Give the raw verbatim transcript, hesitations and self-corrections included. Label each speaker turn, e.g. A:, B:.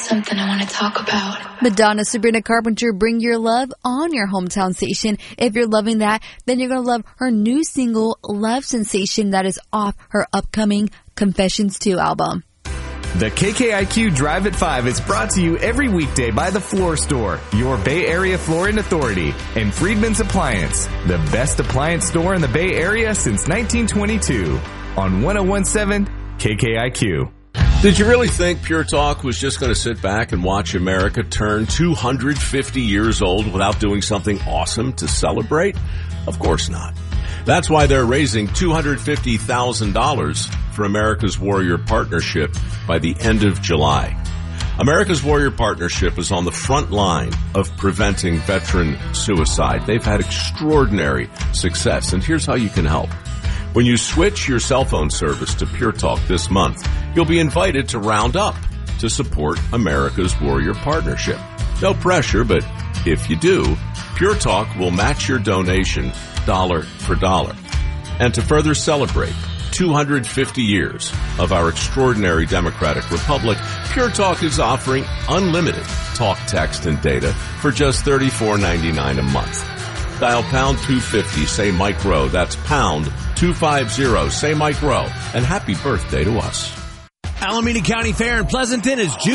A: something I want to talk about.
B: Madonna, Sabrina Carpenter, Bring Your Love on your hometown station. If you're loving that, then you're going to love her new single, Love Sensation, that is off her upcoming Confessions two album.
C: The K K I Q Drive at five is brought to you every weekday by The Floor Store, your Bay Area flooring authority, and Friedman's Appliance, the best appliance store in the Bay Area since nineteen twenty-two, on one oh one point seven K K I Q.
D: Did you really think Pure Talk was just going to sit back and watch America turn two hundred fifty years old without doing something awesome to celebrate? Of course not. That's why they're raising two hundred fifty thousand dollars for America's Warrior Partnership by the end of July. America's Warrior Partnership is on the front line of preventing veteran suicide. They've had extraordinary success, and here's how you can help. When you switch your cell phone service to Pure Talk this month, you'll be invited to round up to support America's Warrior Partnership. No pressure, but if you do, Pure Talk will match your donation dollar for dollar. And to further celebrate two hundred fifty years of our extraordinary democratic republic, Pure Talk is offering unlimited talk, text, and data for just thirty-four ninety-nine a month. Dial pound two fifty, say Mike Rowe. That's pound two fifty, say Mike Rowe. And happy birthday to us.
E: Alameda County Fair in Pleasanton is June